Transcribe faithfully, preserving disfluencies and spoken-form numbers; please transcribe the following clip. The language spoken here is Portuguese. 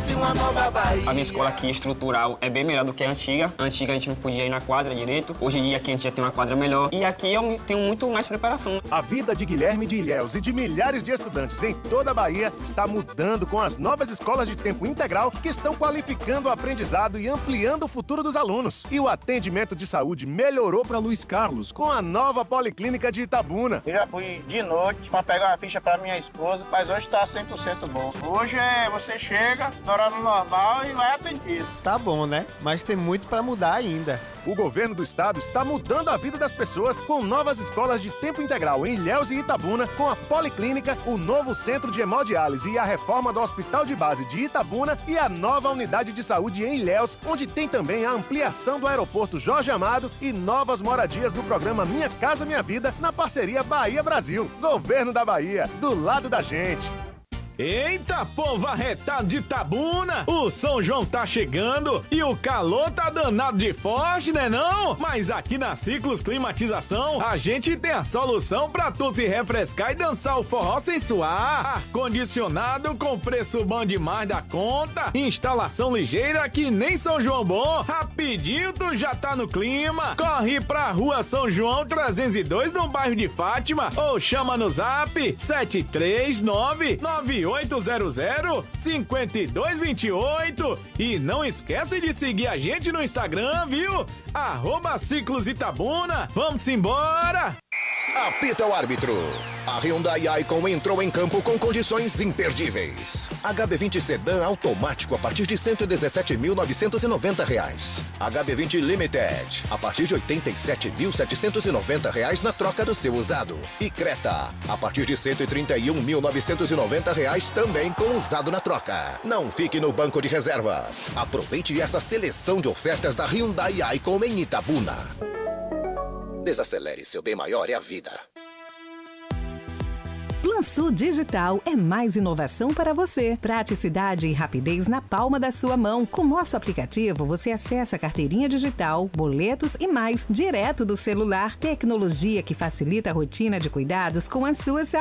nasce uma nova Bahia. A minha escola aqui, estrutural, é bem melhor do que a antiga. A antiga a gente não podia ir na quadra direito. Hoje em dia aqui a gente já tem uma quadra melhor. E aqui eu tenho muito mais preparação. A vida de Guilherme de Ilhéus e de milhares de estudantes em toda a Bahia está mudando com as novas escolas de tempo integral que estão qualificando o aprendizado e ampliando o futuro dos alunos. E o atendimento de saúde melhorou para Luiz Carlos com a nova Policlínica de Itabuna. Eu já fui de noite para pegar uma ficha para minha esposa, mas hoje está cem por cento bom. Hoje é você chega no horário normal e vai atendido. Tá bom, né? Mas tem muito para mudar ainda. O governo do estado está mudando a vida das pessoas com novas escolas de tempo integral em Ilhéus e Itabuna, com a Policlínica, o novo centro de hemodiálise e a reforma do Hospital de Base de Itabuna e a nova unidade de saúde em Ilhéus, onde tem também a ampliação do aeroporto Jorge Amado e novas moradias do programa Minha Casa Minha Vida na parceria Bahia-Brasil. Governo da Bahia, do lado da gente. Eita, povo arretado de Itabuna! O São João tá chegando e o calor tá danado de forte, né não? Mas aqui na Ciclos Climatização, a gente tem a solução pra tu se refrescar e dançar o forró sem suar. Ar-condicionado com preço bom demais da conta, instalação ligeira que nem São João bom. Rapidinho tu já tá no clima. Corre pra Rua São João trezentos e dois, no bairro de Fátima, ou chama no zap sete três nove nove oito zero zero cinco dois dois oito e não esquece de seguir a gente no Instagram, viu? Arroba Ciclos Itabuna. Vamos embora! Apita o árbitro. A Hyundai Icon entrou em campo com condições imperdíveis. H B vinte Sedan automático a partir de cento e dezessete mil novecentos e noventa reais. H B vinte Limited a partir de oitenta e sete mil setecentos e noventa reais na troca do seu usado. E Creta a partir de cento e trinta e um mil novecentos e noventa reais também com usado na troca. Não fique no banco de reservas. Aproveite essa seleção de ofertas da Hyundai Icon em Itabuna. Desacelere, seu bem maior é a vida. Plansul Digital é mais inovação para você. Praticidade e rapidez na palma da sua mão. Com nosso aplicativo, você acessa a carteirinha digital, boletos e mais, direto do celular. Tecnologia que facilita a rotina de cuidados com a sua saúde.